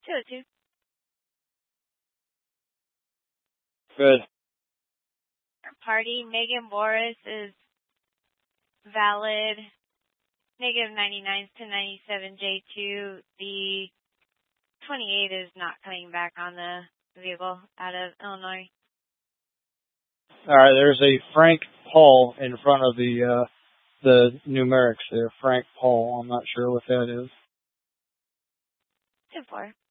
202. Good. Party, Megan Boris is valid. -99s to 97 J2. The 28 is not coming back on the vehicle out of Illinois. All right, there's a Frank Paul in front of the numerics there. Frank Paul. I'm not sure what that is. 2-4.